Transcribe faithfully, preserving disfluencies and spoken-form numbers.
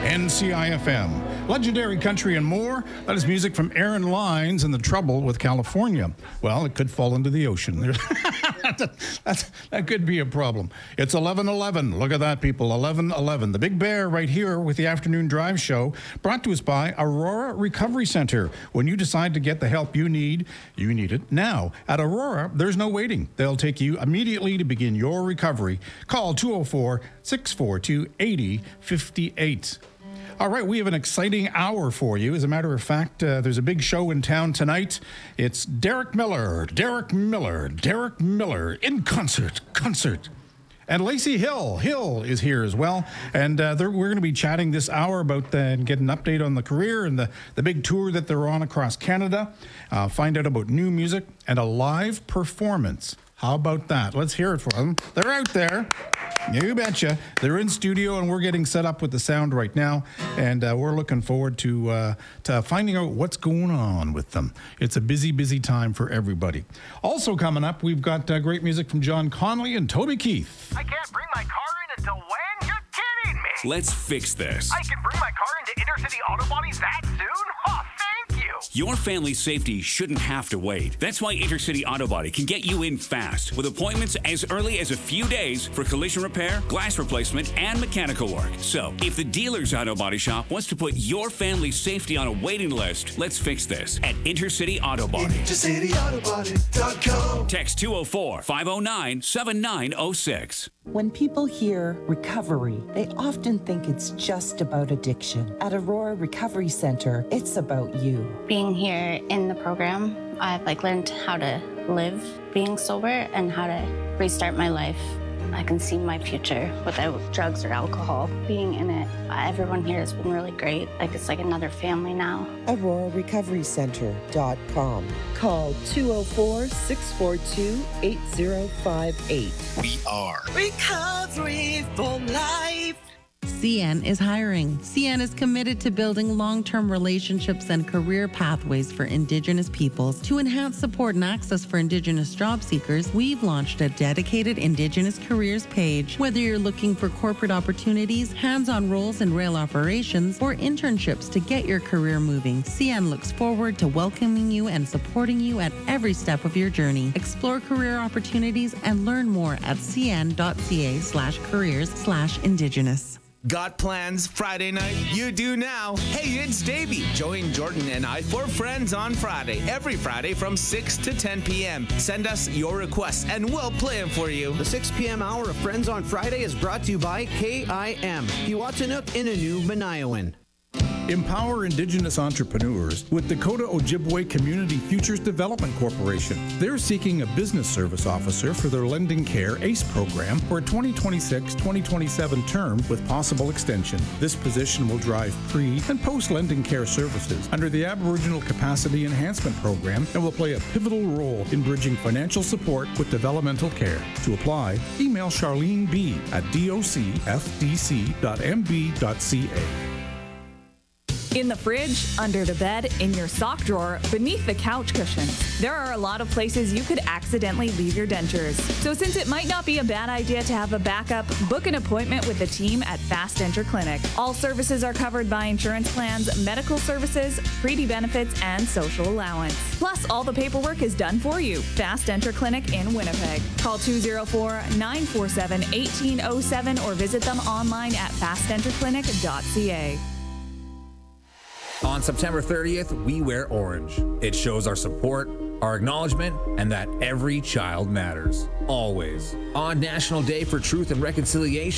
N C I F M. Legendary country and more. That is music from Aaron Lines and The Trouble with California. Well, it could fall into the ocean. That's, that could be a problem. It's eleven eleven. Look at that, people. eleven eleven. The Big Bear right here with the Afternoon Drive Show, brought to us by Aurora Recovery Center. When you decide to get the help you need, you need it now. At Aurora, there's no waiting. They'll take you immediately to begin your recovery. Call two oh four, six four two, eight oh five eight. All right, we have an exciting hour for you. As a matter of fact, uh, there's a big show in town tonight. It's Derek Miller, Derek Miller, Derek Miller in concert, concert. And Lacey Hill, Hill is here as well. And uh, we're going to be chatting this hour about the, and get an update on the career and the, the big tour that they're on across Canada. Uh, find out about new music and a live performance. How about that? Let's hear it for them. They're out there. You betcha. They're in studio, and we're getting set up with the sound right now, and uh, we're looking forward to uh, to finding out what's going on with them. It's a busy, busy time for everybody. Also coming up, we've got uh, great music from John Connolly and Toby Keith. I can't bring my car in until when? You're kidding me. Let's fix this. I can bring my car into Intercity Auto Bodies that soon? Oh, thank you. Your family's safety shouldn't have to wait. That's why Intercity Auto Body can get you in fast with appointments as early as a few days for collision repair, glass replacement, and mechanical work. So, if the dealer's auto body shop wants to put your family's safety on a waiting list, let's fix this at Intercity Auto Body. Intercity Auto Body dot com. Text two oh four, five oh nine, seven nine oh six. When people hear recovery, they often think it's just about addiction. At Aurora Recovery Center, it's about you. Being here in the program, I've like learned how to live being sober and how to restart my life. I can see my future without drugs or alcohol. Being in it, everyone here has been really great. Like it's like another family now. Aurora Recovery Center dot com. Call two oh four, six four two, eight oh five eight. We are Recovery for Life. C N is hiring. C N is committed to building long-term relationships and career pathways for Indigenous peoples. To enhance support and access for Indigenous job seekers, we've launched a dedicated Indigenous careers page. Whether you're looking for corporate opportunities, hands-on roles in rail operations, or internships to get your career moving, C N looks forward to welcoming you and supporting you at every step of your journey. Explore career opportunities and learn more at cn.ca slash careers slash Indigenous. Got plans Friday night? You do now. Hey, it's Davey. Join Jordan and I for Friends on Friday. Every Friday from six to ten p.m. Send us your requests and we'll play them for you. The six p.m. hour of Friends on Friday is brought to you by K I M, Kiwatanuk Inanu Manayowan. Empower Indigenous entrepreneurs with Dakota Ojibwe Community Futures Development Corporation. They're seeking a business service officer for their Lending Care ACE program for a twenty twenty-six twenty twenty-seven term with possible extension. This position will drive pre- and post-lending care services under the Aboriginal Capacity Enhancement Program and will play a pivotal role in bridging financial support with developmental care. To apply, email Charlene B at docfdc dot m b dot c a. In the fridge, under the bed, in your sock drawer, beneath the couch cushions. There are a lot of places you could accidentally leave your dentures. So since it might not be a bad idea to have a backup, book an appointment with the team at Fast Denture Clinic. All services are covered by insurance plans, medical services, treaty benefits, and social allowance. Plus, all the paperwork is done for you. Fast Denture Clinic in Winnipeg. Call two oh four, nine four seven, one eight oh seven or visit them online at fast denture clinic dot c a. On September thirtieth, we wear orange. It shows our support, our acknowledgement, and that every child matters. Always. On National Day for Truth and Reconciliation,